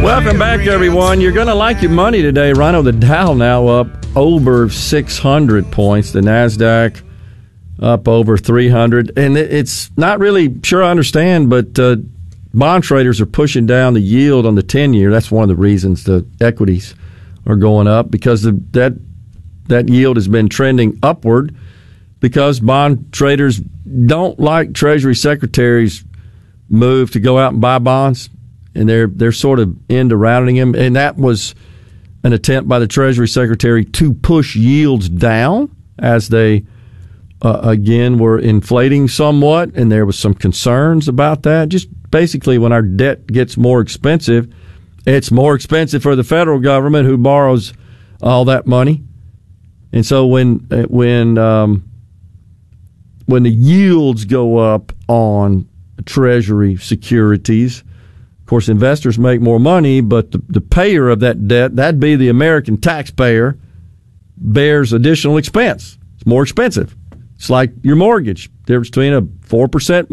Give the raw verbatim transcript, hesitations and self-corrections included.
Welcome back, everyone. You're going to like your money today. Rhino, the Dow now up over six hundred points. The NASDAQ up over three hundred. And it's not really sure I understand, but uh, bond traders are pushing down the yield on the ten-year. That's one of the reasons the equities are going up, because the, that that yield has been trending upward because bond traders don't like Treasury secretaries' move to go out and buy bonds. And they're they're sort of into routing him. And that was an attempt by the Treasury Secretary to push yields down as they, uh, again, were inflating somewhat. And there was some concerns about that. Just basically, when our debt gets more expensive, it's more expensive for the federal government, who borrows all that money. And so when when um, when the yields go up on Treasury securities, of course, investors make more money, but the, the payer of that debt, that'd be the American taxpayer, bears additional expense. It's more expensive. It's like your mortgage. The difference between a four percent